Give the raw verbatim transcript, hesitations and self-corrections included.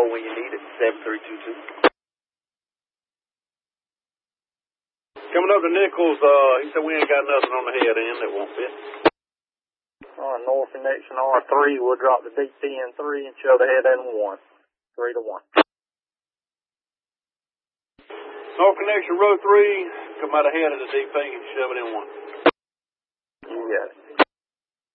call when you need it, seven three two two. Coming up to Nichols, uh, he said we ain't got nothing on the head end that won't fit. Uh, North Connection R three, we'll drop the D P in three and show the head end one. three to one. North Connection row three, come out ahead of the D P and shove it in one. You got it.